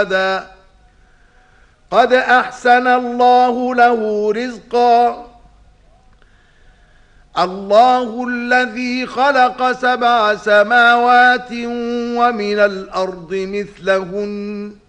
قد أحسن الله له رزقا. الله الذي خلق 7 سماوات ومن الأرض مثلهن